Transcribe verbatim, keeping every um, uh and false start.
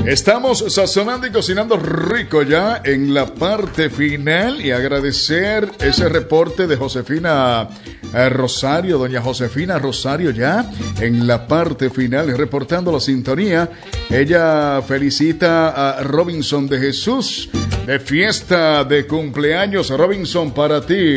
Estamos sazonando y cocinando rico ya en la parte final y agradecer ese reporte de Josefina eh, Rosario, doña Josefina Rosario ya en la parte final reportando la sintonía. Ella felicita a Robinson de Jesús de fiesta de cumpleaños. Robinson, para ti.